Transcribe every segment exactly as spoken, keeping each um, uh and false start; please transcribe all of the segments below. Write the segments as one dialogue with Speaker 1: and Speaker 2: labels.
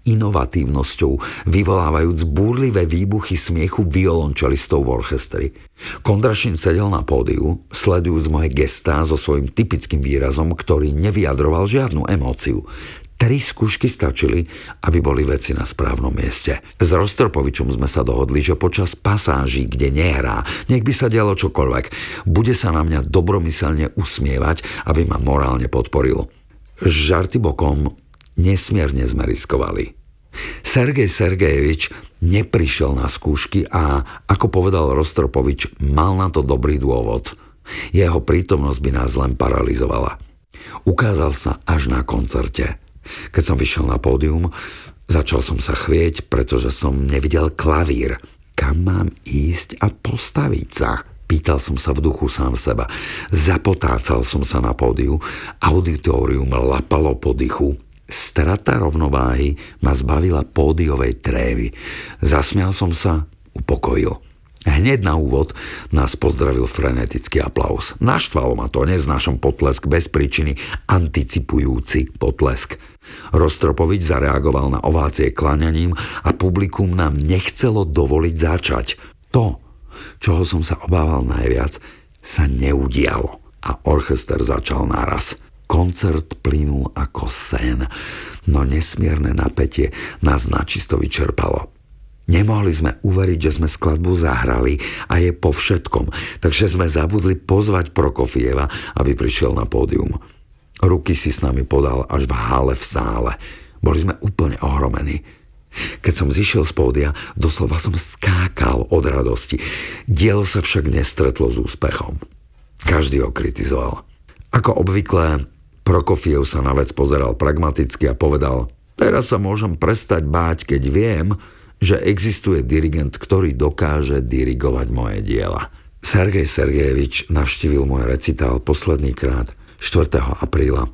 Speaker 1: inovatívnosťou, vyvolávajúc búrlivé výbuchy smiechu violončelistov v orchestri. Kondrašin sedel na pódiu, sledujúc moje gestá so svojím typickým výrazom, ktorý nevyjadroval žiadnu emóciu. Tri skúšky stačili, aby boli veci na správnom mieste. S Rostropovičom sme sa dohodli, že počas pasáží, kde nehrá, nech by sa dialo čokoľvek, bude sa na mňa dobromyselne usmievať, aby ma morálne podporil. Žarty bokom, nesmierne sme riskovali. Sergej Sergejevič neprišiel na skúšky a, ako povedal Rostropovič, mal na to dobrý dôvod. Jeho prítomnosť by nás len paralizovala. Ukázal sa až na koncerte. Keď som vyšiel na pódium, začal som sa chvieť, pretože som nevidel klavír. Kam mám ísť a postaviť sa? Pýtal som sa v duchu sám seba. Zapotácal som sa na pódiu. Auditorium lapalo po dychu. Strata rovnováhy ma zbavila pódiovej trévy. Zasmial som sa, upokojil. Hneď na úvod nás pozdravil frenetický aplauz. Naštvalo ma to, neznášam potlesk bez príčiny, anticipujúci potlesk. Rostropovič zareagoval na ovácie klaňaním a publikum nám nechcelo dovoliť začať. To, čoho som sa obával najviac, sa neudialo a orchester začal naraz. Koncert plynul ako sen, no nesmierne napätie nás načisto vyčerpalo. Nemohli sme uveriť, že sme skladbu zahrali a je po všetkom, takže sme zabudli pozvať Prokofieva, aby prišiel na pódium. Ruky si s nami podal až v hale v sále. Boli sme úplne ohromení. Keď som zišiel z pódia, doslova som skákal od radosti. Dielo sa však nestretlo s úspechom. Každý ho kritizoval. Ako obvykle, Prokofiev sa na vec pozeral pragmaticky a povedal: teraz sa môžem prestať báť, keď viem, že existuje dirigent, ktorý dokáže dirigovať moje diela. Sergej Sergejevič navštívil môj recitál posledný krát štvrtého apríla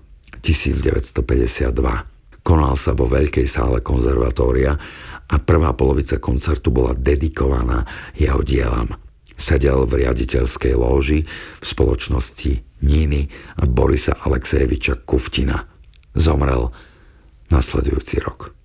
Speaker 1: tisícdeväťstopäťdesiatdva. Konal sa vo veľkej sále konzervatória a prvá polovica koncertu bola dedikovaná jeho dielam. Sedel v riaditeľskej lóži v spoločnosti Niny a Borisa Alexejeviča Kuftina. Zomrel nasledujúci rok.